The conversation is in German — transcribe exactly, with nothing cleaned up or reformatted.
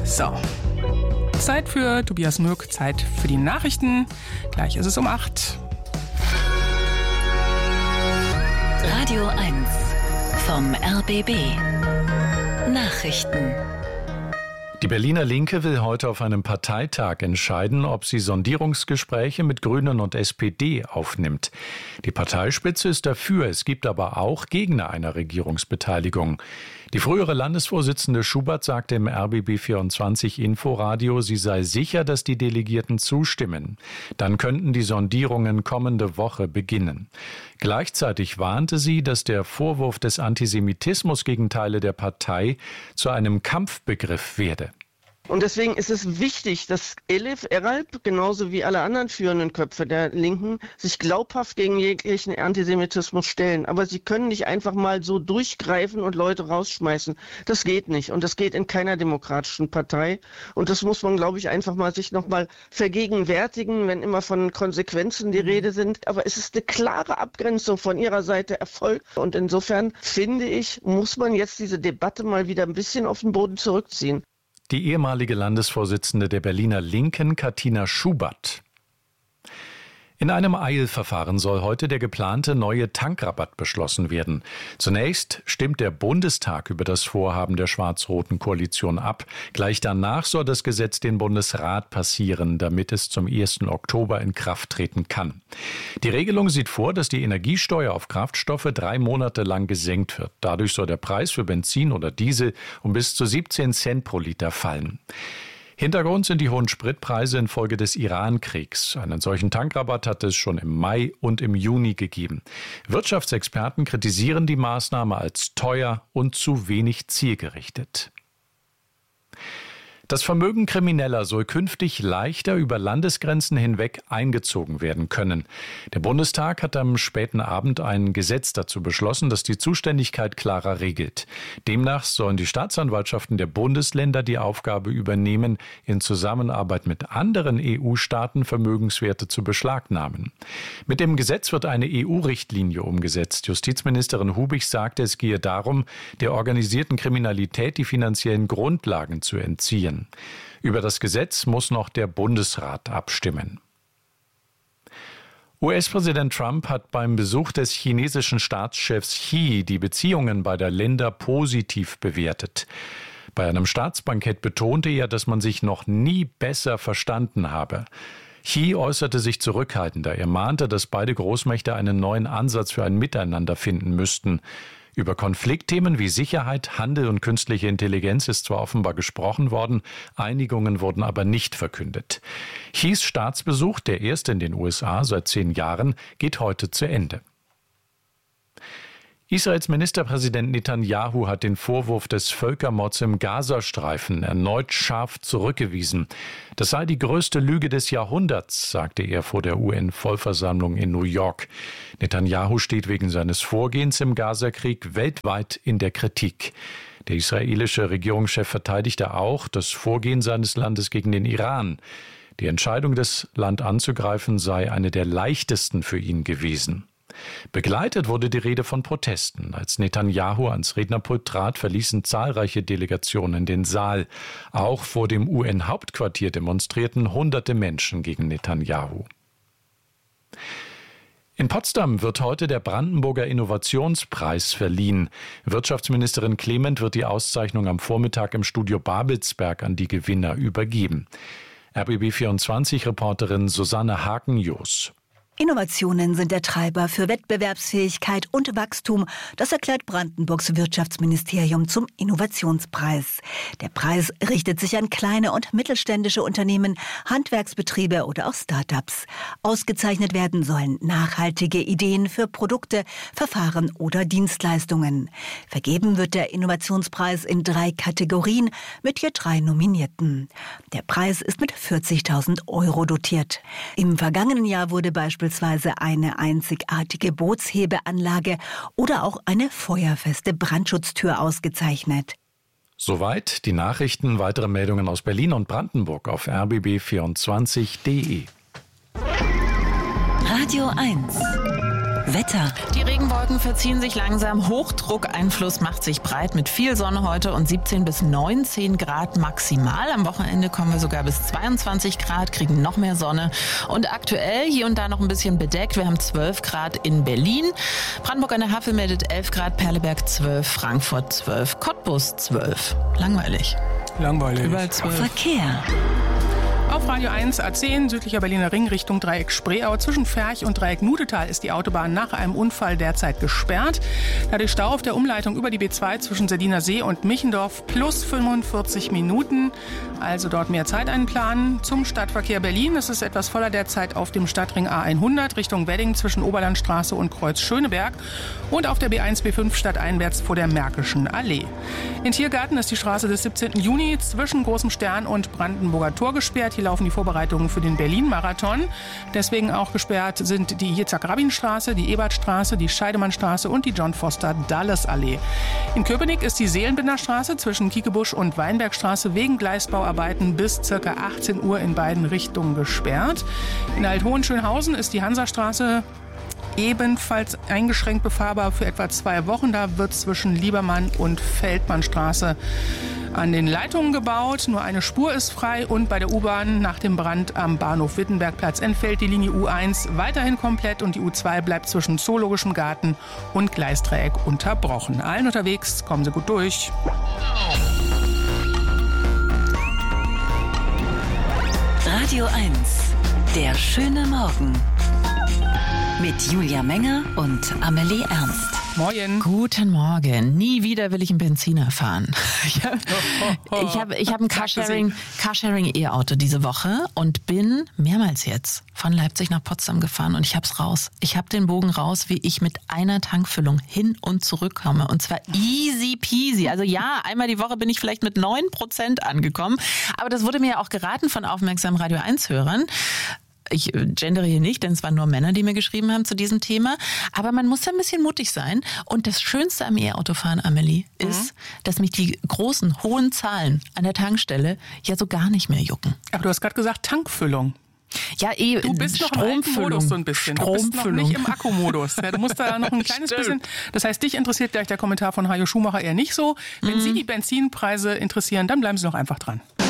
So, Zeit für Tobias Mürk, Zeit für die Nachrichten. Gleich ist es um acht. Radio eins vom R B B. Nachrichten. Die Berliner Linke will heute auf einem Parteitag entscheiden, ob sie Sondierungsgespräche mit Grünen und S P D aufnimmt. Die Parteispitze ist dafür, es gibt aber auch Gegner einer Regierungsbeteiligung. Die frühere Landesvorsitzende Schubert sagte im R B B vierundzwanzig Inforadio, sie sei sicher, dass die Delegierten zustimmen. Dann könnten die Sondierungen kommende Woche beginnen. Gleichzeitig warnte sie, dass der Vorwurf des Antisemitismus gegen Teile der Partei zu einem Kampfbegriff werde. Und deswegen ist es wichtig, dass Elif Eralp, genauso wie alle anderen führenden Köpfe der Linken, sich glaubhaft gegen jeglichen Antisemitismus stellen. Aber sie können nicht einfach mal so durchgreifen und Leute rausschmeißen. Das geht nicht. Und das geht in keiner demokratischen Partei. Und das muss man, glaube ich, einfach mal sich nochmal vergegenwärtigen, wenn immer von Konsequenzen die Rede sind. Aber es ist eine klare Abgrenzung von ihrer Seite erfolgt. Und insofern, finde ich, muss man jetzt diese Debatte mal wieder ein bisschen auf den Boden zurückziehen. Die ehemalige Landesvorsitzende der Berliner Linken, Katina Schubert. In einem Eilverfahren soll heute der geplante neue Tankrabatt beschlossen werden. Zunächst stimmt der Bundestag über das Vorhaben der schwarz-roten Koalition ab. Gleich danach soll das Gesetz den Bundesrat passieren, damit es zum ersten Oktober in Kraft treten kann. Die Regelung sieht vor, dass die Energiesteuer auf Kraftstoffe drei Monate lang gesenkt wird. Dadurch soll der Preis für Benzin oder Diesel um bis zu siebzehn Cent pro Liter fallen. Hintergrund sind die hohen Spritpreise infolge des Iran-Kriegs. Einen solchen Tankrabatt hat es schon im Mai und im Juni gegeben. Wirtschaftsexperten kritisieren die Maßnahme als teuer und zu wenig zielgerichtet. Das Vermögen Krimineller soll künftig leichter über Landesgrenzen hinweg eingezogen werden können. Der Bundestag hat am späten Abend ein Gesetz dazu beschlossen, das die Zuständigkeit klarer regelt. Demnach sollen die Staatsanwaltschaften der Bundesländer die Aufgabe übernehmen, in Zusammenarbeit mit anderen E U-Staaten Vermögenswerte zu beschlagnahmen. Mit dem Gesetz wird eine E U-Richtlinie umgesetzt. Justizministerin Hubig sagte, es gehe darum, der organisierten Kriminalität die finanziellen Grundlagen zu entziehen. Über das Gesetz muss noch der Bundesrat abstimmen. U S-Präsident Trump hat beim Besuch des chinesischen Staatschefs Xi die Beziehungen beider Länder positiv bewertet. Bei einem Staatsbankett betonte er, dass man sich noch nie besser verstanden habe. Xi äußerte sich zurückhaltender. Er mahnte, dass beide Großmächte einen neuen Ansatz für ein Miteinander finden müssten. Über Konfliktthemen wie Sicherheit, Handel und künstliche Intelligenz ist zwar offenbar gesprochen worden, Einigungen wurden aber nicht verkündet. Xis Staatsbesuch, der erste in den U S A seit zehn Jahren, geht heute zu Ende. Israels Ministerpräsident Netanyahu hat den Vorwurf des Völkermords im Gazastreifen erneut scharf zurückgewiesen. Das sei die größte Lüge des Jahrhunderts, sagte er vor der U N-Vollversammlung in New York. Netanyahu steht wegen seines Vorgehens im Gazakrieg weltweit in der Kritik. Der israelische Regierungschef verteidigte auch das Vorgehen seines Landes gegen den Iran. Die Entscheidung, das Land anzugreifen, sei eine der leichtesten für ihn gewesen. Begleitet wurde die Rede von Protesten. Als Netanyahu ans Rednerpult trat, verließen zahlreiche Delegationen den Saal. Auch vor dem U N-Hauptquartier demonstrierten hunderte Menschen gegen Netanyahu. In Potsdam wird heute der Brandenburger Innovationspreis verliehen. Wirtschaftsministerin Clement wird die Auszeichnung am Vormittag im Studio Babelsberg an die Gewinner übergeben. R B B vierundzwanzig-Reporterin Susanne Haken-Joos. Innovationen sind der Treiber für Wettbewerbsfähigkeit und Wachstum. Das erklärt Brandenburgs Wirtschaftsministerium zum Innovationspreis. Der Preis richtet sich an kleine und mittelständische Unternehmen, Handwerksbetriebe oder auch Start-ups. Ausgezeichnet werden sollen nachhaltige Ideen für Produkte, Verfahren oder Dienstleistungen. Vergeben wird der Innovationspreis in drei Kategorien mit je drei Nominierten. Der Preis ist mit vierzigtausend Euro dotiert. Im vergangenen Jahr wurde beispielsweise Beispielsweise eine einzigartige Bootshebeanlage oder auch eine feuerfeste Brandschutztür ausgezeichnet. Soweit die Nachrichten. Weitere Meldungen aus Berlin und Brandenburg auf r b b vierundzwanzig punkt d e. Radio eins. Wetter. Die Regenwolken verziehen sich langsam. Hochdruckeinfluss macht sich breit mit viel Sonne heute und siebzehn bis neunzehn Grad maximal. Am Wochenende kommen wir sogar bis zweiundzwanzig Grad, kriegen noch mehr Sonne. Und aktuell hier und da noch ein bisschen bedeckt. Wir haben zwölf Grad in Berlin. Brandenburg an der Havel meldet elf Grad, Perleberg zwölf, Frankfurt zwölf, Cottbus zwölf. Langweilig. Langweilig. Überall zwölf. Verkehr. Auf Radio eins A zehn, südlicher Berliner Ring Richtung Dreieck Spreeau. Zwischen Ferch und Dreieck Nudetal ist die Autobahn nach einem Unfall derzeit gesperrt. Dadurch Stau auf der Umleitung über die B zwei zwischen Sardiner See und Michendorf plus fünfundvierzig Minuten. Also dort mehr Zeit einplanen. Zum Stadtverkehr Berlin. Es ist etwas voller derzeit auf dem Stadtring A hundert Richtung Wedding zwischen Oberlandstraße und Kreuz Schöneberg. Und auf der B eins B fünf stadteinwärts vor der Märkischen Allee. In Tiergarten ist die Straße des siebzehnten Juni zwischen Großem Stern und Brandenburger Tor gesperrt. Hier laufen die Vorbereitungen für den Berlin-Marathon. Deswegen auch gesperrt sind die Yitzhak-Rabin-Straße, die Ebertstraße, die Scheidemannstraße und die John-Foster-Dulles-Allee. In Köpenick ist die Seelenbinderstraße zwischen Kiekebusch und Weinbergstraße wegen Gleisbauarbeiten bis ca. achtzehn Uhr in beiden Richtungen gesperrt. In Alt-Hohenschönhausen ist die Hansastraße ebenfalls eingeschränkt befahrbar für etwa zwei Wochen. Da wird zwischen Liebermann und Feldmannstraße an den Leitungen gebaut. Nur eine Spur ist frei und bei der U-Bahn nach dem Brand am Bahnhof Wittenbergplatz entfällt die Linie U eins weiterhin komplett und die U zwei bleibt zwischen Zoologischem Garten und Gleisdreieck unterbrochen. Allen unterwegs, kommen Sie gut durch. Radio eins. Der schöne Morgen. Mit Julia Menger und Amelie Ernst. Moin. Guten Morgen. Nie wieder will ich einen Benziner fahren. Ich habe ich hab, ich hab ein Carsharing, Carsharing-E-Auto diese Woche und bin mehrmals jetzt von Leipzig nach Potsdam gefahren und ich hab's raus. Ich habe den Bogen raus, wie ich mit einer Tankfüllung hin und zurück komme. Und zwar easy peasy. Also ja, einmal die Woche bin ich vielleicht mit neun Prozent angekommen. Aber das wurde mir ja auch geraten von aufmerksamen Radio eins Hörern. Ich gendere hier nicht, denn es waren nur Männer, die mir geschrieben haben zu diesem Thema. Aber man muss ja ein bisschen mutig sein. Und das Schönste am E-Autofahren, Amelie, ist, mhm. dass mich die großen, hohen Zahlen an der Tankstelle ja so gar nicht mehr jucken. Aber du hast gerade gesagt Tankfüllung. Ja, eh, du bist noch im alten Modus so ein bisschen. Du bist noch nicht im Akkumodus. Ja, du musst da noch ein kleines bisschen. Das heißt, dich interessiert gleich der Kommentar von Hajo Schumacher eher nicht so. Wenn mhm. Sie die Benzinpreise interessieren, dann bleiben Sie noch einfach dran.